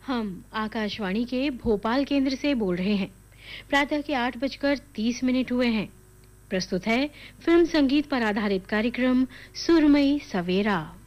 हम आकाशवाणी के भोपाल केंद्र से बोल रहे हैं। प्रातः के 8:30 हुए हैं। प्रस्तुत है फिल्म संगीत पर आधारित कार्यक्रम सुरमई सवेरा।